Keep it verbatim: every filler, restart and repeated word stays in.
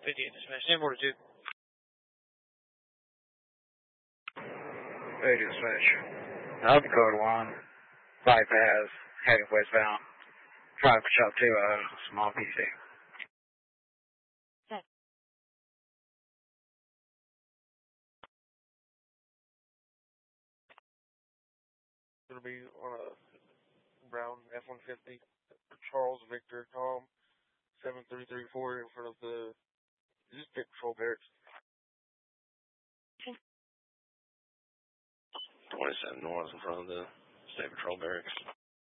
fifty-eight dispatch. ten forty-two. Hey, dispatch. South Dakota one. Bypass. Heading westbound. Traffic shop two, uh, small P C. It'll be on a brown F one fifty. Charles Victor Tom seven three three four in front of the just State Patrol barracks. twenty-seven north in front of the State Patrol barracks.